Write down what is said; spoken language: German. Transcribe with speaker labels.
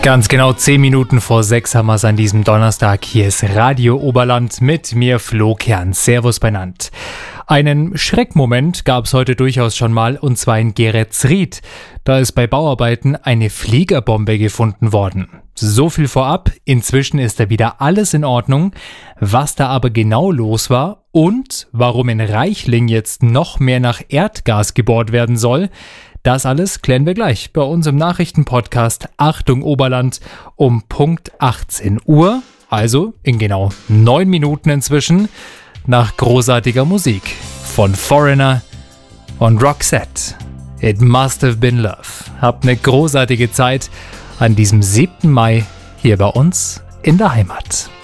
Speaker 1: Ganz genau 10 Minuten vor 6 haben wir es an diesem Donnerstag. Hier ist Radio Oberland mit mir, Flo Kern. Servus benannt. Einen Schreckmoment gab es heute durchaus schon mal, und zwar in Geretsried. Da ist bei Bauarbeiten eine Fliegerbombe gefunden worden. So viel vorab, inzwischen ist da wieder alles in Ordnung. Was da aber genau los war und warum in Reichling jetzt noch mehr nach Erdgas gebohrt werden soll, das alles klären wir gleich bei uns im Nachrichtenpodcast Achtung Oberland um Punkt 18 Uhr, also in genau 9 Minuten inzwischen, nach großartiger Musik von Foreigner und Roxette. It must have been love. Habt eine großartige Zeit an diesem 7. Mai hier bei uns in der Heimat.